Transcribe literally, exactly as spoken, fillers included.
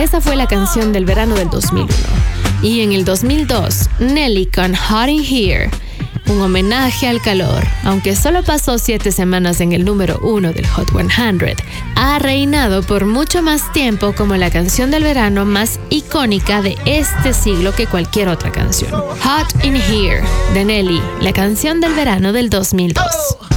Esa fue la canción del verano del dos mil uno. Y en el dos mil dos, Nelly con Hot in Here, un homenaje al calor, aunque solo pasó siete semanas en el número uno del Hot cien, ha reinado por mucho más tiempo como la canción del verano más icónica de este siglo que cualquier otra canción. Hot in Here, de Nelly, la canción del verano del dos mil dos.